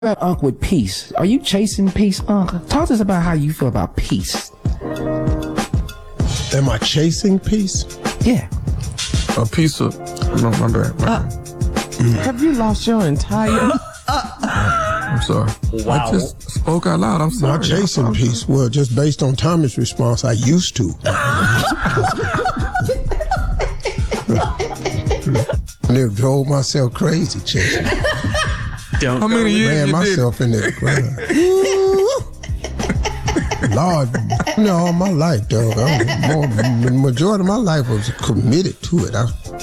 about Unc with peace. Are you chasing peace, Unc? Talk to us about how you feel about peace. Am I chasing peace? Yeah. A piece of... No, my bad. Have you lost your entire... I'm sorry. Wow. I just spoke out loud. I'm sorry. Not chasing peace. Well, just based on Tommy's response, I used to. Never drove myself crazy chasing. Don't How many years Ran you myself in there. Lord, all my life, dog. The majority of my life was committed to it.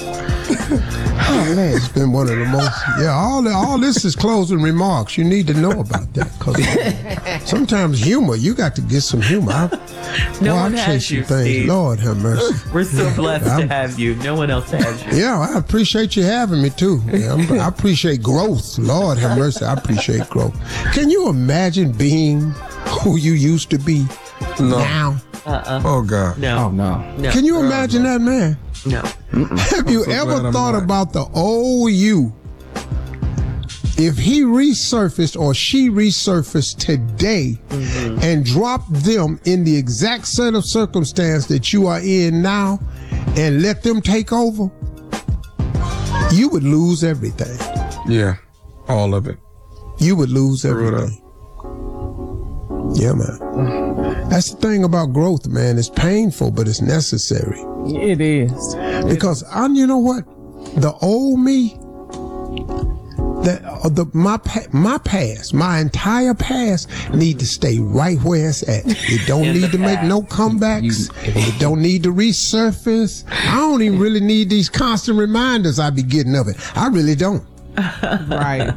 Oh man, it's been one of the most. Yeah, all this is closing remarks. You need to know about that because sometimes humor, you got to get some humor. No one has you, Steve. Lord have mercy. We're so blessed to have you. No one else has you. Yeah, I appreciate you having me too. Yeah, I appreciate growth. Lord have mercy, I appreciate growth. Can you imagine being who you used to be now? Oh, God. No. Oh, no. No. Can you imagine that, man? No. Have you so ever glad thought I'm not. about the old you? If he resurfaced or she resurfaced today and dropped them in the exact set of circumstance that you are in now and let them take over, you would lose everything. Yeah. All of it. You would lose Screw it up. everything. Yeah, man. That's the thing about growth, man. It's painful, but it's necessary. It is. Because you know what? The old me, my past, my entire past need to stay right where it's at. It don't need to make no comebacks. It don't need to resurface. I don't even really need these constant reminders I be getting of it. I really don't. Right.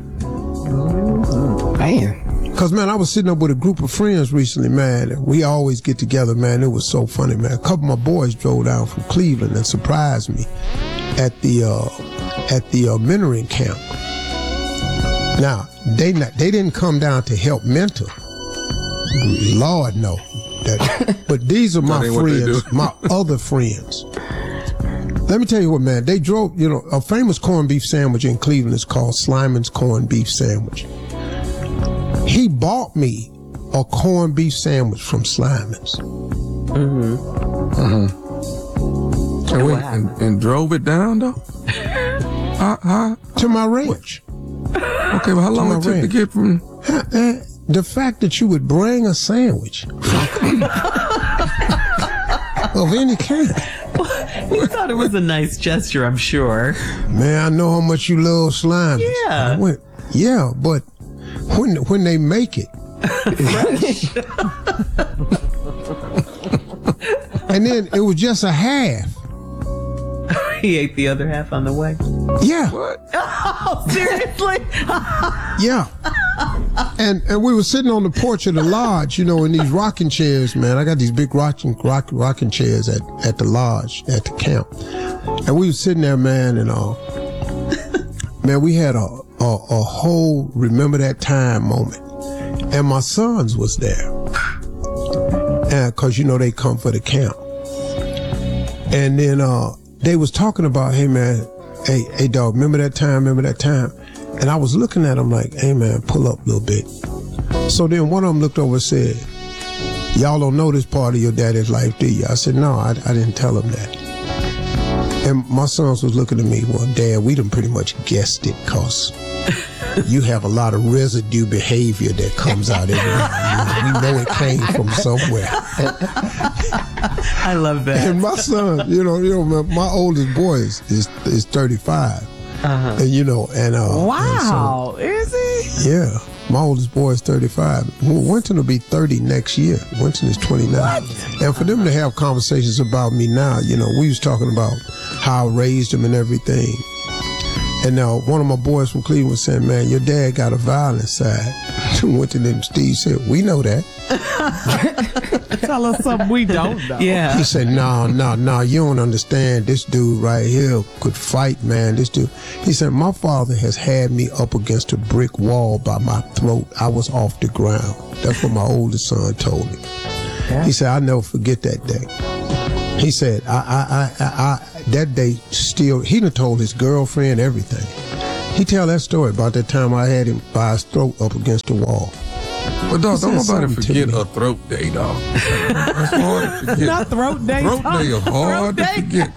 Man. Cause man, I was sitting up with a group of friends recently, man. And we always get together, man. It was so funny, man. A couple of my boys drove down from Cleveland and surprised me at the mentoring camp. Now they didn't come down to help mentor. Lord no. But these are my That ain't what they friends, do. my other friends. Let me tell you what, man. They drove. A famous corned beef sandwich in Cleveland is called Slyman's Corned Beef Sandwich. He bought me a corned beef sandwich from Slyman's. And drove it down, though? To my ranch. Okay, well, how long my it took to ranch. get from... The fact that you would bring a sandwich of any kind. You thought it was a nice gesture, I'm sure. Man, I know how much you love slime. Yeah. Yeah, but when they make it. And then it was just a half. He ate the other half on the way. Yeah. What? Oh, seriously? Yeah. And we were sitting on the porch of the lodge, in these rocking chairs, man. I got these big rocking chairs at the lodge, at the camp. And we were sitting there, man, and man, we had a whole remember that time moment. And my sons was there. And cause they come for the camp. And then they was talking about, hey man, hey dog, remember that time? And I was looking at them like, hey man, pull up a little bit. So then one of them looked over and said, y'all don't know this part of your daddy's life, do you? I said, no, I didn't tell him that. And my sons was looking at me, well, Dad, we done pretty much guessed it, cause you have a lot of residue behavior that comes out every now. We know it came from somewhere. I love that. And my son, my oldest boy is 35. And Wow. Is he? yeah, my oldest boy is 35. Winston will be 30 next year. Winston is 29. And for them to have conversations about me now, we was talking about how I raised him and everything. And now one of my boys from Cleveland was saying, man, your dad got a violent side. Winston and Steve said, we know that. Tell us something we don't know. Yeah. He said, no, you don't understand. This dude right here could fight, man. This dude. He said, my father has had me up against a brick wall by my throat. I was off the ground. That's what my oldest son told me. Yeah. He said, I'll never forget that day. He said, I that day still, he done told his girlfriend everything. He tell that story about that time I had him by his throat up against the wall. But dog, don't said nobody something to forget me. a throat day, dog. That's hard to forget. Not throat day. Throat day is hard to Throat day. forget.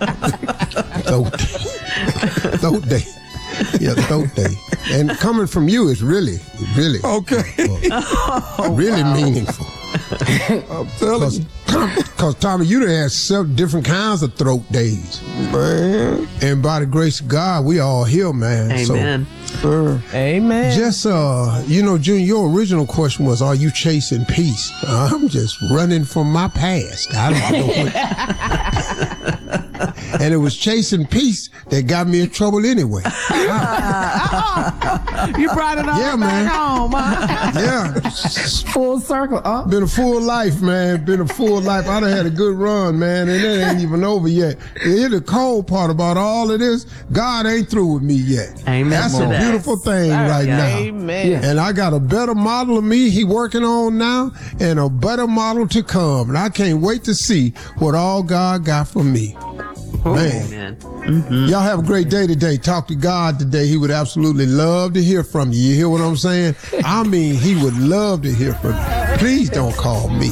Throat day. Yeah, throat day. And coming from you is really Okay. really meaningful. I'm telling you. Because Tommy, you done had several different kinds of throat days. Man. And by the grace of God, we all here, man. Amen. Sir. Amen. So just, Junior, your original question was, are you chasing peace? I'm just running from my past. I don't know what. And it was chasing peace that got me in trouble anyway. You brought it all Yeah, back man. home, huh? Yeah. Full circle. Been a full life, man. Been a full life. I done had a good run, man, and it ain't even over yet. Here's the cold part about all of this. God ain't through with me yet. Amen That's to a that. beautiful thing right now. Amen. Yeah. And I got a better model of me he working on now and a better model to come. And I can't wait to see what all God got for me. Man. Amen. Y'all have a great day today. Talk to God today. He would absolutely love to hear from you. You hear what I'm saying? I mean, he would love to hear from you. Please don't call me.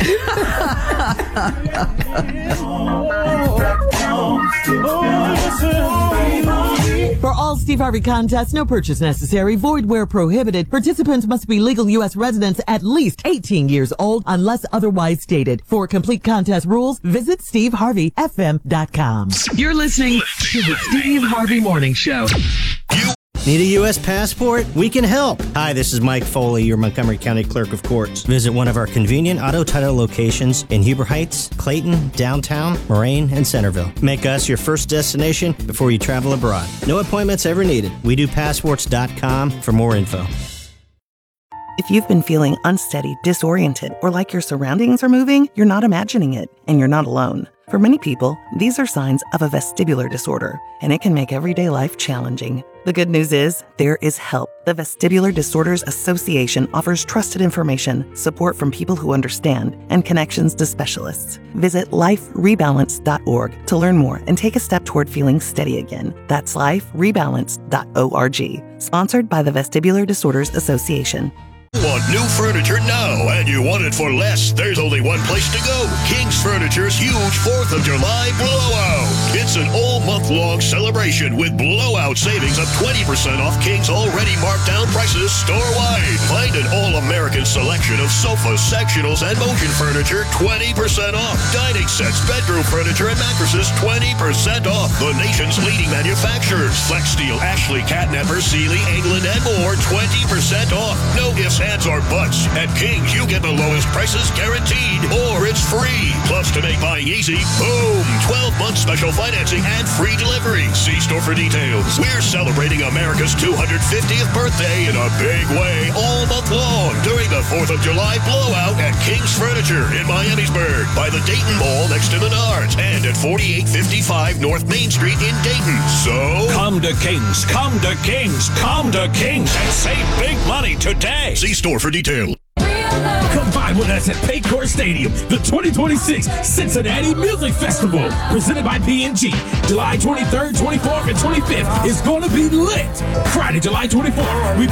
For all Steve Harvey contests, no purchase necessary, void where prohibited. Participants must be legal U.S. residents at least 18 years old unless otherwise stated. For complete contest rules, visit SteveHarveyFM.com. You're listening to the Steve Harvey Morning Show. Need a U.S. passport? We can help. Hi, this is Mike Foley, your Montgomery County Clerk of Courts. Visit one of our convenient auto title locations in Huber Heights, Clayton, downtown, Moraine, and Centerville. Make us your first destination before you travel abroad. No appointments ever needed. We do passports.com for more info. If you've been feeling unsteady, disoriented, or like your surroundings are moving, you're not imagining it, and you're not alone. For many people, these are signs of a vestibular disorder, and it can make everyday life challenging. The good news is, there is help. The Vestibular Disorders Association offers trusted information, support from people who understand, and connections to specialists. Visit liferebalance.org to learn more and take a step toward feeling steady again. That's liferebalance.org. Sponsored by the Vestibular Disorders Association. Want new furniture now and you want it for less? There's only one place to go. King's Furniture's huge 4th of July blowout. It's an all-month-long celebration with blowout savings of 20% off King's already marked down prices store-wide. Find an all-American selection of sofas, sectionals, and motion furniture 20% off. Dining sets, bedroom furniture, and mattresses 20% off. The nation's leading manufacturers. Flex Steel, Ashley, Catnapper, Sealy, England, and more 20% off. No ifs, ands, or buts. At King's, you get the lowest prices guaranteed, or it's free. Plus, to make buying easy, boom, 12-month special financing and free delivery. See store for details. We're celebrating America's 250th birthday in a big way all month long during the 4th of July blowout at King's Furniture in Miamisburg, by the Dayton Mall next to Menards, and at 4855 North Main Street in Dayton. So, come to King's, come to King's, come to King's, and save big money today. See store for details. Combine with us at Paycor Stadium, the 2026 Cincinnati Music Festival, presented by P&G. July 23rd, 24th, and 25th is going to be lit. Friday, July 24th, we